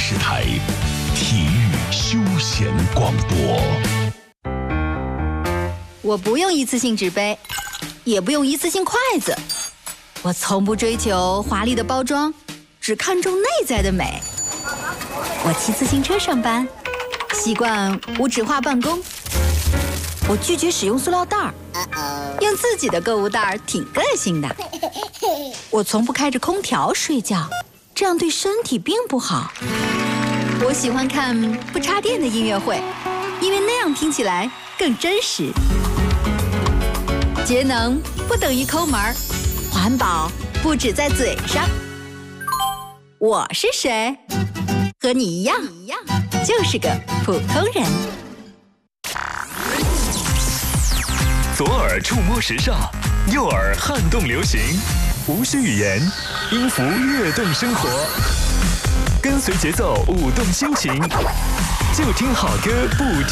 视台体育休闲广播。 我不用一次性纸杯，也不用一次性筷子，我从不追求华丽的包装，只看重内在的美。我骑自行车上班，习惯无纸化办公。我拒绝使用塑料袋儿，用自己的购物袋儿挺个性的。我从不开着空调睡觉，这样对身体并不好。我喜欢看不插电的音乐会，因为那样听起来更真实。节能不等于抠门儿，环保不只在嘴上。我是谁？和你一样，就是个普通人。 左耳触摸时尚，右耳撼动流行，无需语言，音符跃动生活，跟随节奏舞动心情，就听好歌不听